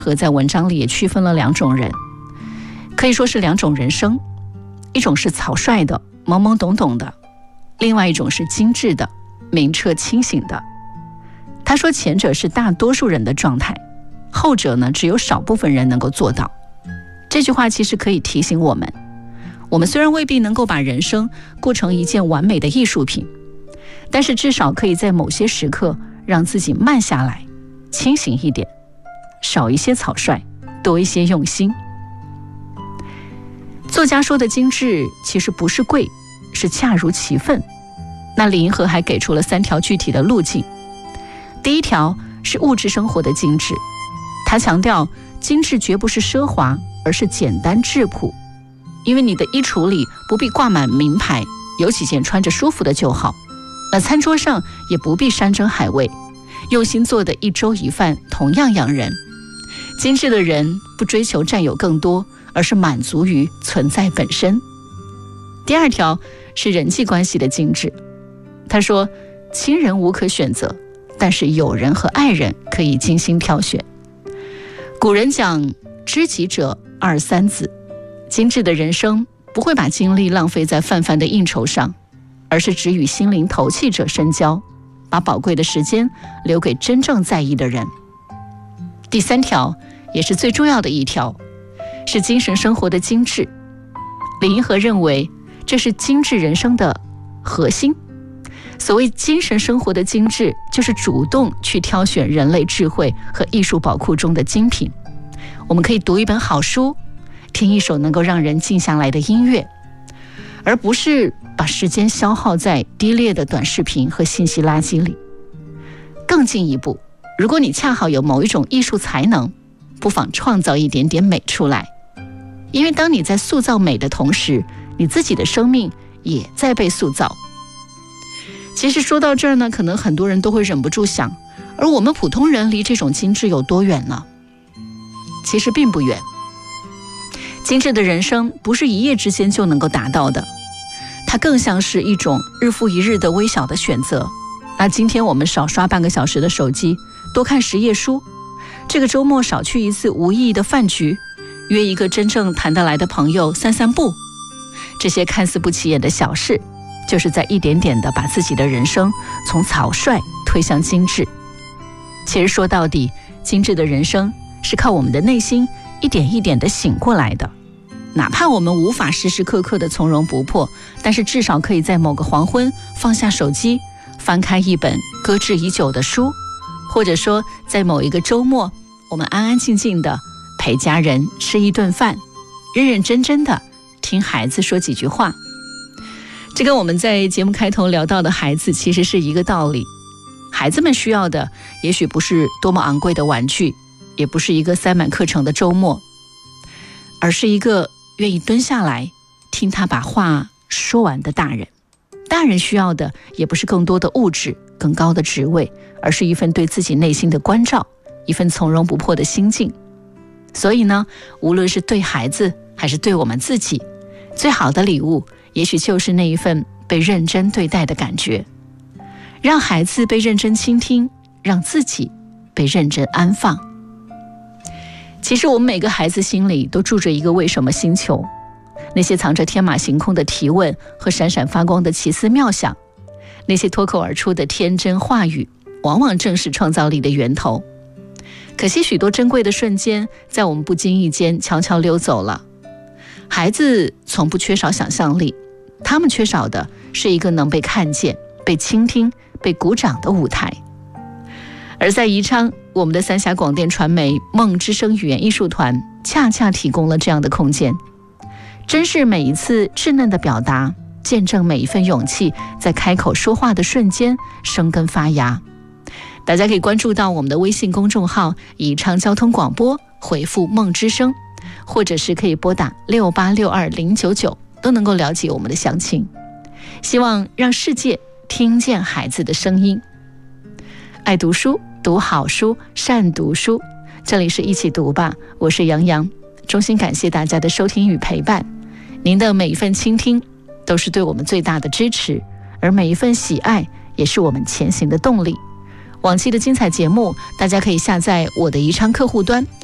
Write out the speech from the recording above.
和在文章里也区分了2种人，可以说是2种人生，一种是草率的、懵懵懂懂的，另外一种是精致的、明澈清醒的。他说前者是大多数人的状态，后者呢只有少部分人能够做到。这句话其实可以提醒我们，我们虽然未必能够把人生过成一件完美的艺术品，但是至少可以在某些时刻让自己慢下来，清醒一点，少一些草率，多一些用心。作家说的精致其实不是贵，是恰如其分。那李银河还给出了3条具体的路径。第一条是物质生活的精致，他强调精致绝不是奢华，而是简单质朴。因为你的衣橱里不必挂满名牌，有几件穿着舒服的就好。那餐桌上也不必山珍海味，用心做的一粥一饭同样养人。精致的人不追求占有更多，而是满足于存在本身。第2条是人际关系的精致，他说亲人无可选择，但是友人和爱人可以精心挑选。古人讲知己者2、3子，精致的人生不会把精力浪费在泛泛的应酬上，而是只与心灵投契者深交，把宝贵的时间留给真正在意的人。第3条也是最重要的一条，是精神生活的精致。李银河认为这是精致人生的核心。所谓精神生活的精致，就是主动去挑选人类智慧和艺术宝库中的精品。我们可以读一本好书，听一首能够让人静下来的音乐，而不是把时间消耗在低劣的短视频和信息垃圾里。更进一步，如果你恰好有某一种艺术才能，不妨创造一点点美出来。因为当你在塑造美的同时，你自己的生命也在被塑造。其实说到这儿呢，可能很多人都会忍不住想，而我们普通人离这种精致有多远呢？其实并不远。精致的人生不是一夜之间就能够达到的，它更像是一种日复一日的微小的选择。那今天我们少刷半个小时的手机，多看10页书，这个周末少去一次无意义的饭局，约一个真正谈得来的朋友散散步。这些看似不起眼的小事，就是在一点点的把自己的人生从草率推向精致。其实说到底，精致的人生是靠我们的内心一点一点的醒过来的。哪怕我们无法时时刻刻的从容不迫，但是至少可以在某个黄昏放下手机，翻开一本搁置已久的书，或者说在某一个周末，我们安安静静的陪家人吃一顿饭，认认真真的听孩子说几句话。这跟我们在节目开头聊到的孩子其实是一个道理。孩子们需要的也许不是多么昂贵的玩具，也不是一个塞满课程的周末，而是一个愿意蹲下来听他把话说完的大人。大人需要的也不是更多的物质、更高的职位，而是一份对自己内心的关照，一份从容不迫的心境。所以呢，无论是对孩子还是对我们自己，最好的礼物也许就是那一份被认真对待的感觉，让孩子被认真倾听，让自己被认真安放。其实我们每个孩子心里都住着一个为什么星球，那些藏着天马行空的提问和闪闪发光的奇思妙想，那些脱口而出的天真话语，往往正是创造力的源头。可惜许多珍贵的瞬间在我们不经意间悄悄溜走了。孩子从不缺少想象力，他们缺少的是一个能被看见、被倾听、被鼓掌的舞台。而在宜昌，我们的三峡广电传媒梦之声语言艺术团恰恰提供了这样的空间，珍视每一次稚嫩的表达，见证每一份勇气在开口说话的瞬间生根发芽。大家可以关注到我们的微信公众号宜昌交通广播，回复梦之声，或者是可以拨打6862-099，都能够了解我们的详情。希望让世界听见孩子的声音。爱读书，读好书，善读书。这里是一起读吧，我是杨洋，衷心感谢大家的收听与陪伴。您的每一份倾听都是对我们最大的支持，而每一份喜爱也是我们前行的动力。往期的精彩节目，大家可以下载我的宜昌客户端，